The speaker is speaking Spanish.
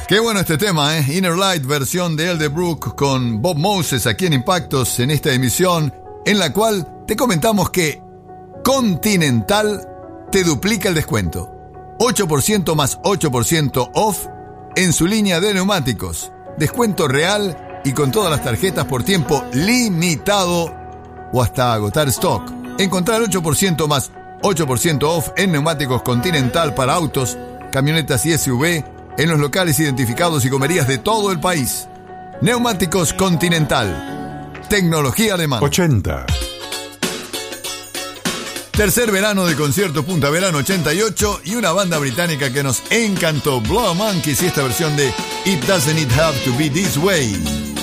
Qué bueno este tema, ¿eh? Inner Light, versión de Elderbrook con Bob Moses aquí en Impactos, en esta emisión, en la cual te comentamos que Continental te duplica el descuento. 8% más 8% off en su línea de neumáticos. Descuento real y con todas las tarjetas por tiempo limitado o hasta agotar stock. Encontrar 8% más 8% off en neumáticos Continental para autos, camionetas y SUV en los locales identificados y comerías de todo el país. Neumáticos Continental. Tecnología alemana. 80. Tercer verano de concierto Punta Verano 88 y una banda británica que nos encantó, Blow Monkeys, y esta versión de It Doesn't It Have to Be This Way.